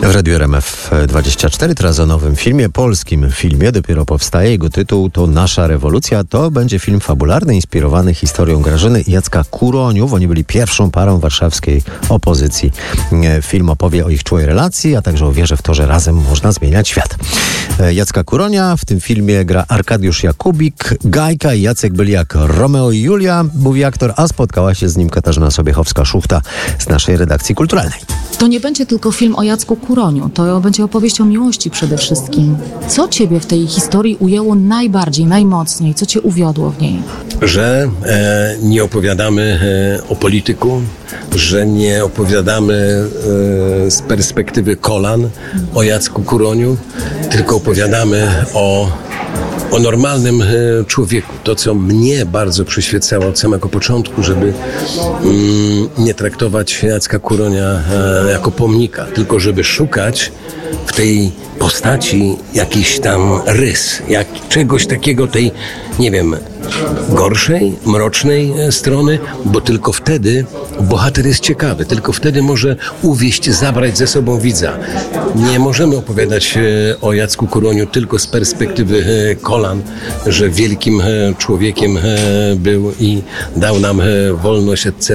W Radiu RMF24 teraz o nowym filmie, polskim filmie, dopiero powstaje. Jego tytuł to Nasza rewolucja. To będzie film fabularny, inspirowany historią Grażyny i Jacka Kuroniów. Oni byli pierwszą parą warszawskiej opozycji. Film opowie o ich czułej relacji, a także o wierze w to, że razem można zmieniać świat. Jacka Kuronia w tym filmie gra Arkadiusz Jakubik. Gajka i Jacek byli jak Romeo i Julia, mówi aktor, a spotkała się z nim Katarzyna Sobiechowska-Szuchta z naszej redakcji kulturalnej. To nie będzie tylko film o Jacku Kuroniu, to będzie opowieść o miłości przede wszystkim. Co ciebie w tej historii ujęło najbardziej, najmocniej? Co cię uwiodło w niej? Że nie opowiadamy o polityku, że nie opowiadamy z perspektywy kolan o Jacku Kuroniu, tylko opowiadamy o normalnym człowieku. To, co mnie bardzo przyświecało od samego początku, żeby nie traktować Jacka Kuronia jako pomnika, tylko żeby szukać w tej postaci jakiś tam rys, czegoś takiego, tej, nie wiem, gorszej, mrocznej strony, bo tylko wtedy bohater jest ciekawy, tylko wtedy może uwieść, zabrać ze sobą widza. Nie możemy opowiadać o Jacku Kuroniu tylko z perspektywy kolan, że wielkim człowiekiem był i dał nam wolność, etc.,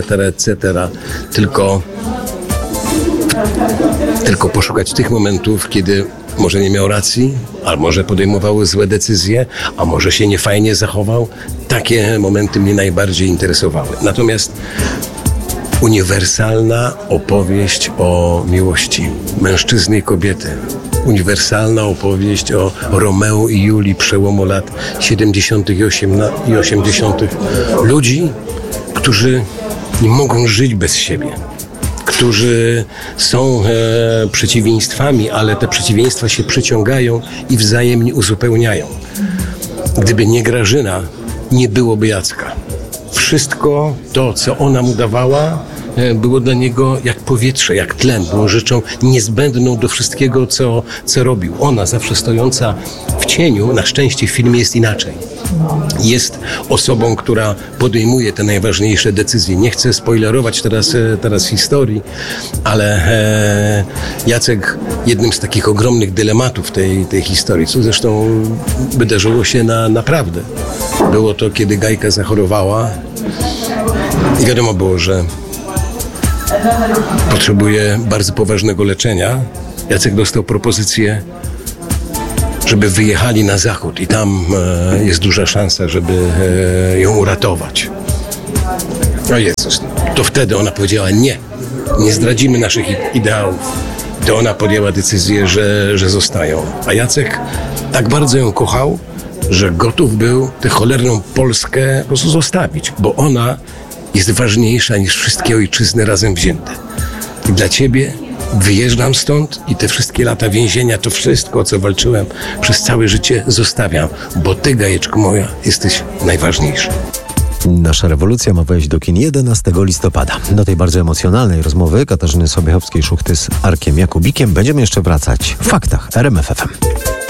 tylko poszukać tych momentów, kiedy może nie miał racji, a może podejmował złe decyzje, a może się niefajnie zachował. Takie momenty mnie najbardziej interesowały. Natomiast uniwersalna opowieść o miłości mężczyzny i kobiety. Uniwersalna opowieść o Romeo i Julii przełomu lat 70. i 80. Ludzi, którzy nie mogą żyć bez siebie. Którzy są przeciwieństwami, ale te przeciwieństwa się przyciągają i wzajemnie uzupełniają. Gdyby nie Grażyna, nie byłoby Jacka. Wszystko to, co ona mu dawała, było dla niego jak powietrze, jak tlen. Było rzeczą niezbędną do wszystkiego, co robił. Ona, zawsze stojąca w cieniu, na szczęście w filmie jest inaczej. Jest osobą, która podejmuje te najważniejsze decyzje. Nie chcę spoilerować teraz historii, ale Jacek jednym z takich ogromnych dylematów tej historii, co zresztą wydarzyło się naprawdę. Było to, kiedy Gajka zachorowała i wiadomo było, że potrzebuje bardzo poważnego leczenia. Jacek dostał propozycję, żeby wyjechali na zachód i tam jest duża szansa, żeby ją uratować. No Jezus, to wtedy ona powiedziała nie zdradzimy naszych ideałów. To ona podjęła decyzję, że zostają. A Jacek tak bardzo ją kochał, że gotów był tę cholerną Polskę po prostu zostawić, bo ona jest ważniejsza niż wszystkie ojczyzny razem wzięte. I dla ciebie wyjeżdżam stąd i te wszystkie lata więzienia, to wszystko, o co walczyłem przez całe życie, zostawiam, bo ty, Gajeczko moja, jesteś najważniejsza. Nasza rewolucja ma wejść do kin 11 listopada. Do tej bardzo emocjonalnej rozmowy Katarzyny Sobiechowskiej-Szuchty z Arkiem Jakubikiem będziemy jeszcze wracać w Faktach RMF FM.